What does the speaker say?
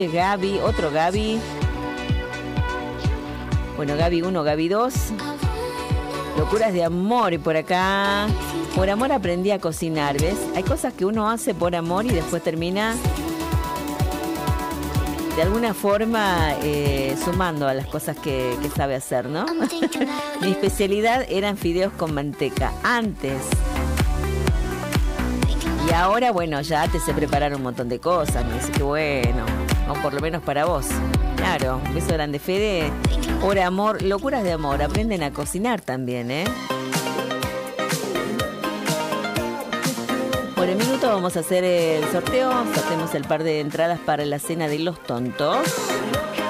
Gaby, otro Gaby. Bueno, Gaby 1, Gaby 2. Locuras de amor. Y por acá, por amor aprendí a cocinar, ¿ves? Hay cosas que uno hace por amor y después termina de alguna forma sumando a las cosas que sabe hacer, ¿no? Mi especialidad eran fideos con manteca antes. Y ahora, bueno, ya te sé preparar un montón de cosas. Me dice que bueno, o por lo menos para vos. Claro, un beso grande, Fede. Por amor, locuras de amor. Aprenden a cocinar también, ¿eh? Por el minuto vamos a hacer el sorteo. Sorteamos el par de entradas para la cena de los tontos.